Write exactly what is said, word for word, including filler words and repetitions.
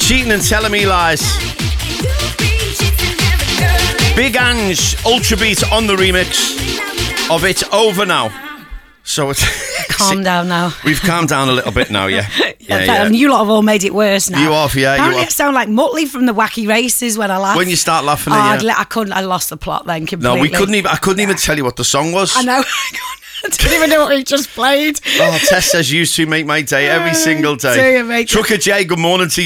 Cheating and Telling Me Lies. Big Ange, Ultra Beat on the remix of It's Over Now. So it's... Calm down now. We've calmed down a little bit now, yeah. yeah, yeah, yeah. And you lot have all made it worse now. You have, yeah. Apparently you I sound like Muttley from the Wacky Races when I laugh. When you start laughing, oh, yeah. I'd let, I couldn't. I lost the plot then completely. No, we couldn't even. I couldn't even tell you what the song was. I know. I didn't even know what we just played. Oh, Tess says, "You two make my day every single day." Do you, mate? Trucker J, good morning to you.